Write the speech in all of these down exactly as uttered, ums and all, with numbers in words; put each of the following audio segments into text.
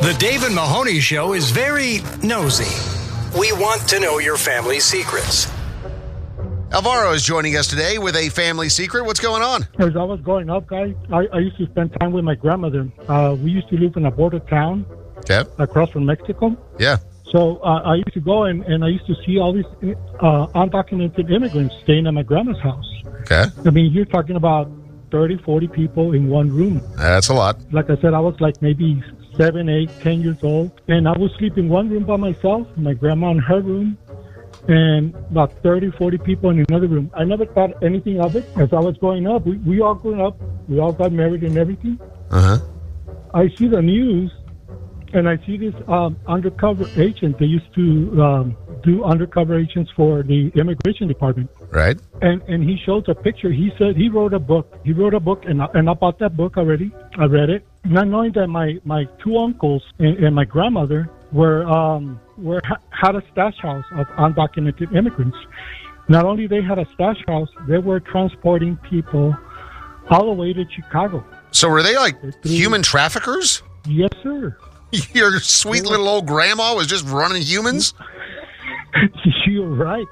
The Dave and Mahoney Show is very nosy. We want to know your family's secrets. Alvaro is joining us today with a family secret. What's going on? As I was growing up, guys, I, I used to spend time with my grandmother. Uh, we used to live in a border town Okay. across from Mexico. Yeah. So uh, I used to go and, and I used to see all these uh, undocumented immigrants staying at my grandma's house. Okay. I mean, you're talking about thirty, forty people in one room. That's a lot. Like I said, I was like maybe seven, eight, ten years old. And I would sleep in one room by myself, my grandma in her room, and about thirty, forty people in another room. I never thought anything of it. As I was growing up, we, we all grew up, we all got married and everything. Uh-huh. I see the news, and I see this um, undercover agent. They used to um, do undercover agents for the immigration department. Right. And and he shows a picture. He said he wrote a book. He wrote a book, and I, and I bought that book already. I read it, not knowing that my, my two uncles and, and my grandmother were um were had a stash house of undocumented immigrants. Not only they had a stash house, they were transporting people all the way to Chicago. So were they like human traffickers? Yes, sir. Your sweet little old grandma was just running humans? You're right.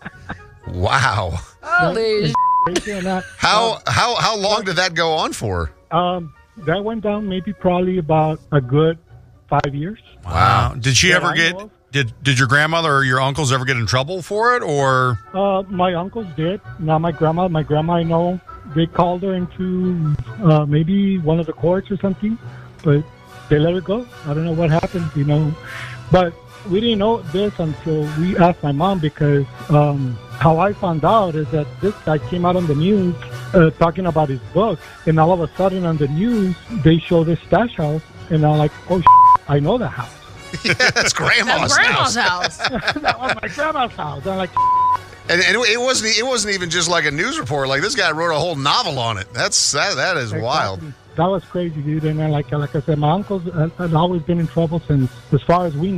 Wow. Holy How how how long did that go on for? Um, that went down maybe probably about a good five years. Wow. Did she That ever I get, know of. did did your grandmother or your uncles ever get in trouble for it, or? Uh, my uncles did. Not my grandma. My grandma, I know, they called her into uh, maybe one of the courts or something, but they let her go. I don't know what happened, you know. But we didn't know this until we asked my mom, because um, how I found out is that this guy came out on the news uh, talking about his book, and all of a sudden on the news they show this stash house, and I'm like, oh, shit, I know that house. Yeah, that's grandma's, That's grandma's house. house. That was my grandma's house. I'm like, And, and it wasn't it wasn't even just like a news report. Like, this guy wrote a whole novel on it. That's that that is wild. That was crazy, dude. And then, like like I said, my uncles had, had always been in trouble since, as far as we know.